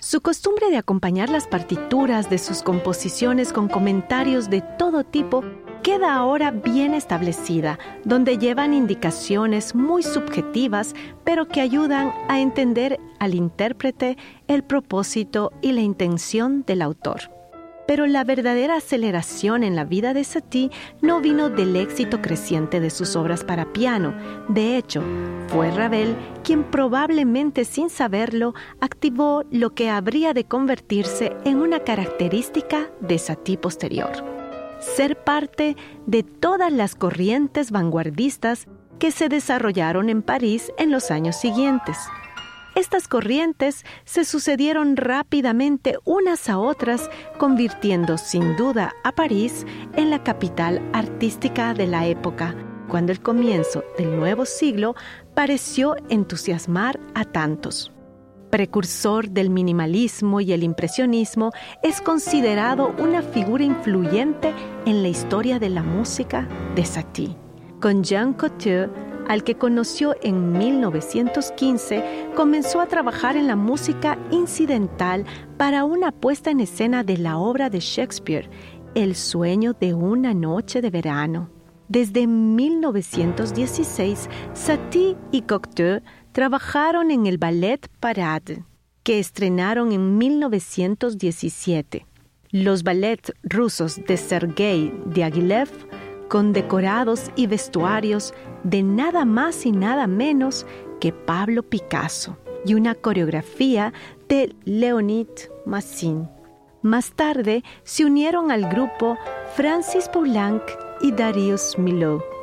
Su costumbre de acompañar las partituras de sus composiciones con comentarios de todo tipo queda ahora bien establecida, donde llevan indicaciones muy subjetivas, pero que ayudan a entender al intérprete el propósito y la intención del autor. Pero la verdadera aceleración en la vida de Satie no vino del éxito creciente de sus obras para piano. De hecho, fue Ravel quien probablemente sin saberlo activó lo que habría de convertirse en una característica de Satie posterior: ser parte de todas las corrientes vanguardistas que se desarrollaron en París en los años siguientes. Estas corrientes se sucedieron rápidamente unas a otras, convirtiendo sin duda a París en la capital artística de la época, cuando el comienzo del nuevo siglo pareció entusiasmar a tantos. Precursor del minimalismo y el impresionismo, es considerado una figura influyente en la historia de la música de Satie. Con Jean Cocteau, al que conoció en 1915, comenzó a trabajar en la música incidental para una puesta en escena de la obra de Shakespeare, El sueño de una noche de verano. Desde 1916, Satie y Cocteau trabajaron en el Ballet Parade, que estrenaron en 1917. Los ballets rusos de Sergei Diaghilev, con decorados y vestuarios de nada más y nada menos que Pablo Picasso, y una coreografía de Leonid Massin. Más tarde se unieron al grupo Francis Poulenc y Darius Milhaud.